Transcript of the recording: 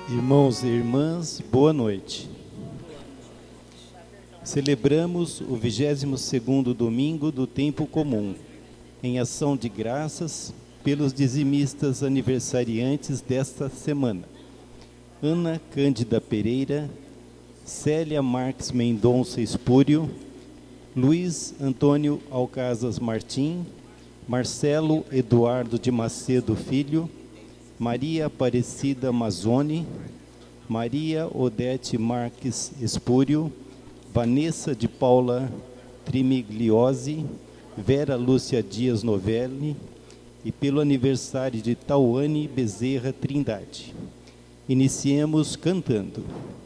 Irmãos e irmãs, boa noite. Celebramos o 22º domingo do tempo comum, em ação de graças pelos dizimistas aniversariantes desta semana. Ana Cândida Pereira, Célia Marques Mendonça Espúrio, Luiz Antônio Alcázar Martim, Marcelo Eduardo de Macedo Filho, Maria Aparecida Mazzoni, Maria Odete Marques Espúrio, Vanessa de Paula Trimigliosi, Vera Lúcia Dias Novelli e pelo aniversário de Tauane Bezerra Trindade. Iniciemos cantando.